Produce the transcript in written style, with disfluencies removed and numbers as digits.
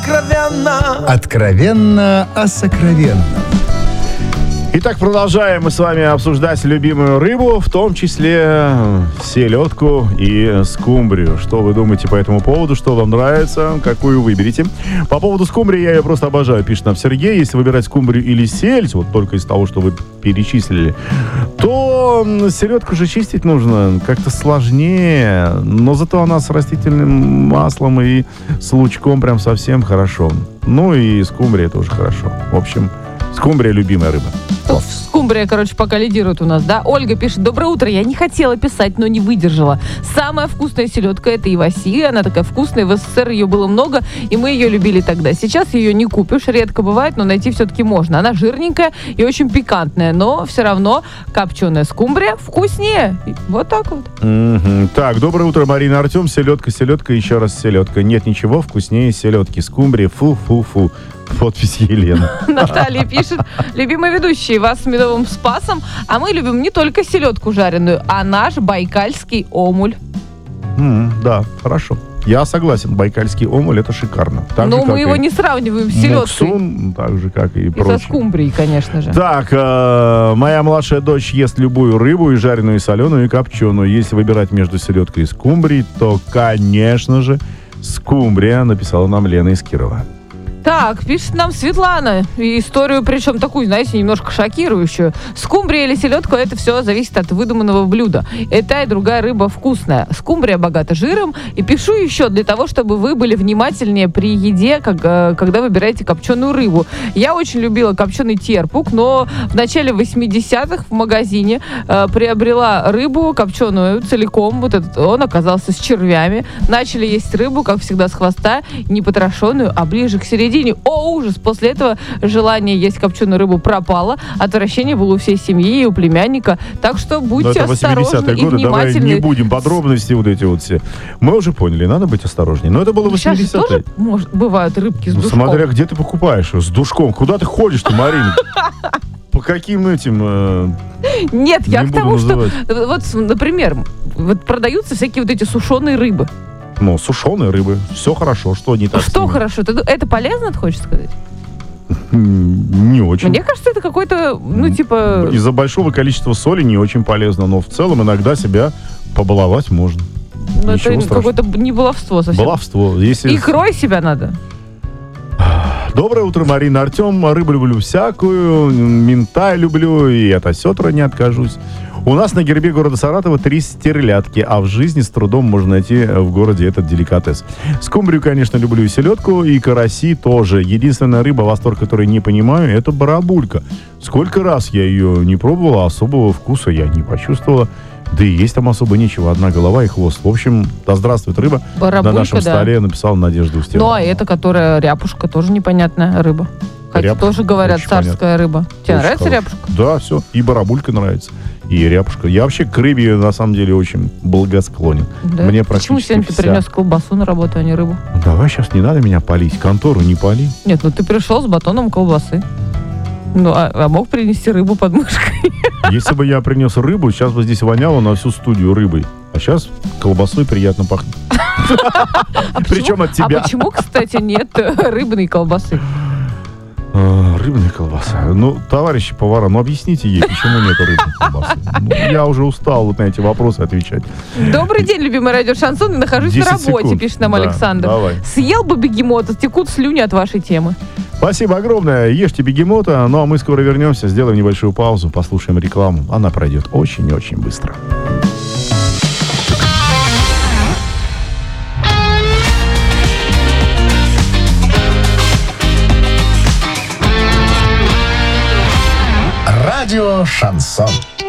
Откровенно. Откровенно о сокровенном. Итак, продолжаем мы с вами обсуждать любимую рыбу, в том числе селедку и скумбрию. Что вы думаете по этому поводу? Что вам нравится? Какую выберете? По поводу скумбрии я ее просто обожаю, пишет нам Сергей. Если выбирать скумбрию или сельдь, вот только из того, что вы перечислили, то селедку же чистить нужно как-то сложнее. Но зато она с растительным маслом и с лучком прям совсем хорошо. Ну и скумбрия тоже хорошо. В общем, скумбрия любимая рыба. Скумбрия, пока лидирует у нас, да? Ольга пишет: доброе утро, я не хотела писать, но не выдержала. Самая вкусная селедка — это иваси, она такая вкусная, в СССР ее было много, и мы ее любили тогда. Сейчас ее не купишь, редко бывает, но найти все-таки можно. Она жирненькая и очень пикантная, но все равно копченая скумбрия вкуснее. Вот так вот. Так, доброе утро, Марина, Артем. Селедка, еще раз селедка. Нет ничего вкуснее селедки. Скумбрия, фу-фу-фу. Подпись Елены. Наталья пишет: любимые ведущие, вас с медовым спасом, а мы любим не только селедку жареную, а наш байкальский омуль. Да, хорошо. Я согласен, байкальский омуль — это шикарно. Но мы его не сравниваем с селедкой. Муксун, так же, как и И прочее. со скумбрией, конечно же. Так, моя младшая дочь ест любую рыбу, и жареную, и соленую, и копченую. Если выбирать между селедкой и скумбрией, то, конечно же, скумбрия, написала нам Лена из Кирова. Так, пишет нам Светлана. И историю, причем такую, знаете, немножко шокирующую. Скумбрия или селедка — это все зависит от выдуманного блюда. И та, и другая рыба вкусная. Скумбрия богата жиром. И пишу еще для того, чтобы вы были внимательнее при еде, когда выбираете копченую рыбу. Я очень любила копченый терпук, но в начале 80-х в магазине приобрела рыбу копченую целиком. Вот этот, он оказался с червями. Начали есть рыбу, как всегда, с хвоста, не потрошенную, а ближе к середине. О, ужас! После этого желание есть копченую рыбу пропало. Отвращение было у всей семьи и у племянника. Так что будьте осторожны и внимательны. Давай не будем подробности вот эти вот все. Мы уже поняли, надо быть осторожнее. Но это было 80-е. Сейчас тоже бывают рыбки с душком. Смотря где ты покупаешь с душком. Куда ты ходишь-то, Марина? По каким этим... Нет, я к тому, что... называть. Вот, например, продаются всякие вот эти сушеные рыбы. Ну, сушеные рыбы. Все хорошо. Что не так? Что хорошо? Это полезно, ты хочешь сказать? Не очень. Мне кажется, это какой-то, Из-за большого количества соли не очень полезно, но в целом иногда себя побаловать можно. Ну, это какое-то не баловство совсем. Баловство. Икрой себя надо. Доброе утро, Марина, Артем. Рыбу люблю всякую, минтай люблю, и от осетра не откажусь. У нас на гербе города Саратова 3 стерлядки, а в жизни с трудом можно найти в городе этот деликатес. Скумбрию, конечно, люблю, и селедку, и караси тоже. Единственная рыба, восторг которой не понимаю, это барабулька. Сколько раз я ее не пробовала, особого вкуса я не почувствовала. Да и есть там особо нечего, одна голова и хвост. В общем, да здравствует рыба. Барабулька, на нашем столе написала Надежда Устинова. Ну, а это, которая ряпушка, тоже непонятная рыба. Хотя Ряпушка, тоже говорят, царская понятно. рыба. Тебе Очень нравится хорошо. ряпушка? Да, все. И барабулька нравится, и ряпушка. Я вообще к рыбе, на самом деле, очень благосклонен. Да? Мне Почему практически сегодня ты вся. принес колбасу на работу, а не рыбу? Давай сейчас не надо меня палить. Контору не пали. Нет, ну ты пришел с батоном колбасы. Ну, а мог принести рыбу под мышкой? Если бы я принес рыбу, сейчас бы здесь воняло на всю студию рыбой. А сейчас колбасой приятно пахнет. Причем от тебя. А почему, кстати, нет рыбной колбасы? Рыбная колбаса. Ну, товарищи повара, объясните ей, почему нет рыбной колбасы. Я уже устал вот на эти вопросы отвечать. Добрый день, любимый радио Шансон. Нахожусь на 10 работе, секунд. пишет нам Да, Александр. давай. Съел бы бегемота, текут слюни от вашей темы. Спасибо огромное. Ешьте бегемота. Ну, а мы скоро вернемся, сделаем небольшую паузу, послушаем рекламу. Она пройдет очень-очень быстро. Радио Шансон.